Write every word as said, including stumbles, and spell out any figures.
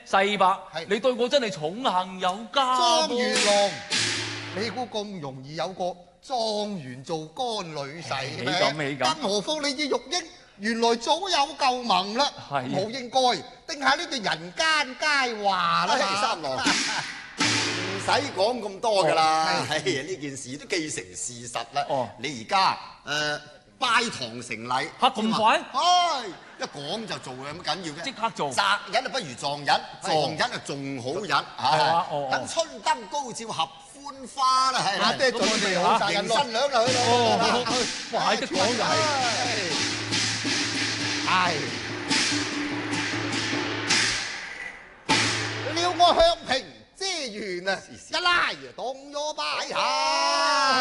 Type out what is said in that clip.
世伯，你對我真係寵幸有加。 莊元龍，你估咁容易有個狀元做乾女婿咩？ 咁起咁， 更何況你隻玉英原來早有舊盟啦，好應該定下呢段人間佳話啦。 三郎，唔使講咁多㗎啦。哎呀，呢件事都既成事實啦。哦，你而家誒拜堂成禮嚇咁快？ 唉，一講就做嘅，有乜緊要啫？即刻做。擇日啊，不如撞日，撞日啊仲好日嚇。等春燈高照合歡花啦，係。阿爹準備好曬迎新娘啦，去咯。 快啲講就係。 係。撩我向平遮完啊，一拉動咗擺下。